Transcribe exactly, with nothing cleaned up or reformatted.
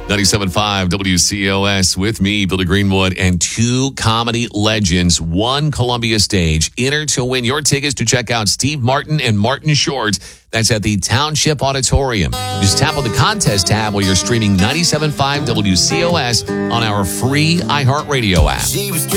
ninety-seven point five W C O S with me, Billy Greenwood, and two comedy legends, one Columbia stage. Enter to win your tickets to check out Steve Martin and Martin Short. That's at the Township Auditorium. Just tap on the contest tab while you're streaming ninety-seven point five W C O S on our free iHeartRadio app.